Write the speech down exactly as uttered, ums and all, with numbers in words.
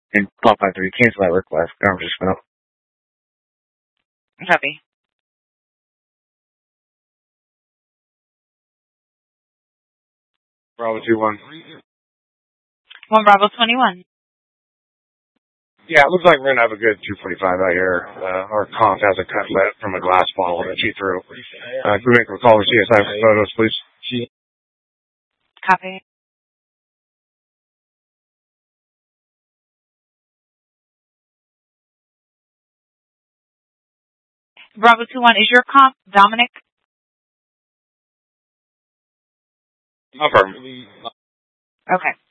And call five three, cancel that request. Garbage just went up. Copy. Bravo two one. One Bravo twenty-one. Yeah, it looks like we're going to have a good two forty-five out here. Uh, our comp has a cutlet from a glass bottle that she threw. Uh, can we make a call to C S I for photos, please? Copy. Bravo two one, is your comp Dominic? Confirm. Okay.